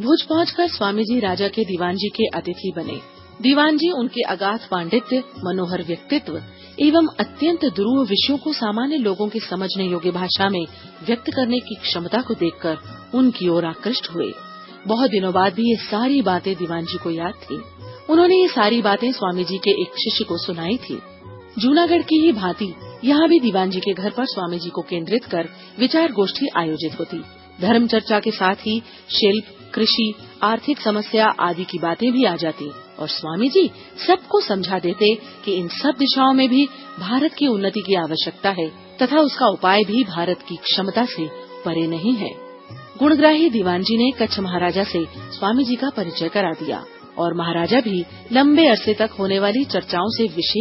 भुज पहुंचकर स्वामी जी राजा के दीवान जी के अतिथि बने। दीवान जी उनके अगाध पांडित्य, मनोहर व्यक्तित्व एवं अत्यंत दुरूह विषयों को सामान्य लोगों के समझने योग्य भाषा में व्यक्त करने की क्षमता को देखकर उनकी ओर आकृष्ट हुए। बहुत दिनों बाद भी ये सारी बातें दीवान जी को याद थी। उन्होंने ये सारी बातें स्वामी जी के एक शिष्य को सुनाई थी। जूनागढ़ की ही भांति यहाँ भी दीवान जी के घर पर स्वामी जी को केंद्रित कर विचार गोष्ठी आयोजित होती। धर्म चर्चा के साथ ही शिल्प, कृषि, आर्थिक समस्या आदि की बातें भी आ जाती और स्वामी जी सबको समझा देते कि इन सब दिशाओं में भी भारत की उन्नति की आवश्यकता है तथा उसका उपाय भी भारत की क्षमता से परे नहीं है। गुणग्राही दीवान जी ने कच्छ महाराजा से स्वामी जी का परिचय करा दिया और महाराजा भी लंबे अरसे तक होने वाली चर्चाओं से विशेष